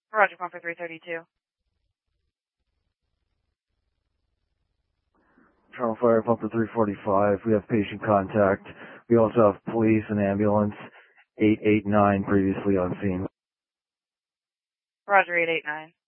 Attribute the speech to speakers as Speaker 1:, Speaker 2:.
Speaker 1: Roger, Pumper 332.
Speaker 2: Toronto Fire, Pumper 345. We have patient contact. We also have police and ambulance. 889 previously on scene.
Speaker 1: Roger, 889.